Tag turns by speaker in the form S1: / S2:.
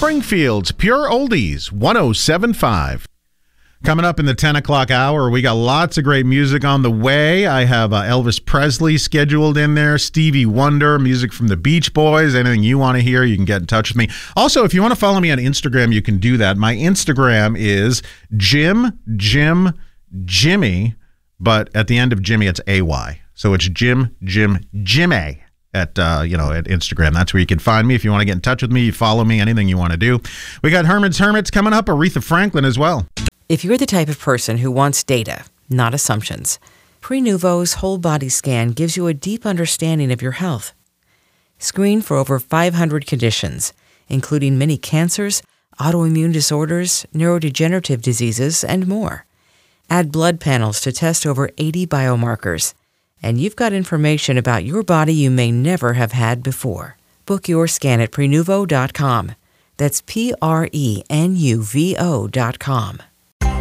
S1: Springfield's Pure Oldies 107.5. Coming up in the 10 o'clock hour, we got lots of great music on the way. I have Elvis Presley scheduled in there, Stevie Wonder, music from the Beach Boys. Anything you want to hear, you can get in touch with me. Also, if you want to follow me on Instagram, you can do that. My Instagram is Jimmy, but at the end of Jimmy, it's AY. So it's Jimmy at Instagram. That's where you can find me. If you want to get in touch with me, you follow me, anything you want to do. We got Herman's Hermits coming up, Aretha Franklin as well.
S2: If you're the type of person who wants data, not assumptions, Prenuvo's whole body scan gives you a deep understanding of your health. Screen for over 500 conditions, including many cancers, autoimmune disorders, neurodegenerative diseases, and more. Add blood panels to test over 80 biomarkers, and you've got information about your body you may never have had before. Book your scan at Prenuvo.com. That's Prenuvo.com.